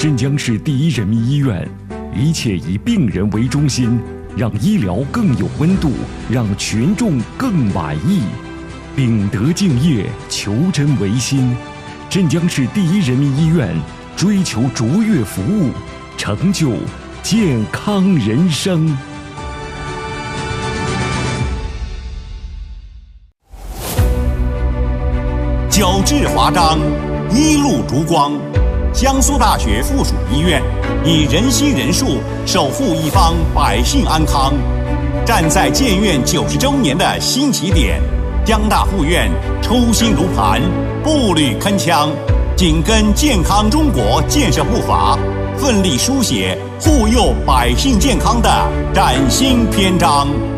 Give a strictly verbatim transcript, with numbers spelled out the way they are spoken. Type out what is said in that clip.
镇江市第一人民医院，一切以病人为中心，让医疗更有温度，让群众更满意。秉德敬业，求真为心。镇江市第一人民医院追求卓越服务，成就健康人生。 角质华章，一路烛光。江苏大学附属医院以人心人术守护一方百姓安康。站在建院九十周年的新起点，江大附院抽心如磐，步履铿锵，紧跟健康中国建设步伐，奋力书写护佑百姓健康的崭新篇章。